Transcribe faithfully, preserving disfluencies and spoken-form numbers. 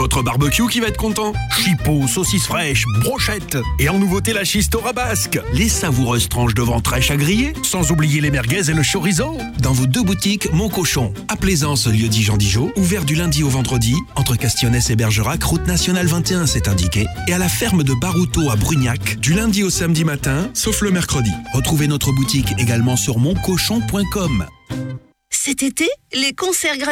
votre barbecue qui va être content. Chipot, saucisses fraîches, brochettes. Et en nouveauté, la chistora basque. Les savoureuses tranches de ventrèche à griller. Sans oublier les merguez et le chorizo. Dans vos deux boutiques, Mon Cochon. À Plaisance, lieu-dit Jean Dijon. Ouvert du lundi au vendredi. Entre Castionnès et Bergerac, route nationale vingt et un, c'est indiqué. Et à la ferme de Barouto à Brugnac. Du lundi au samedi matin, sauf le mercredi. Retrouvez notre boutique également sur mon cochon point com. Cet été, les concerts gratuits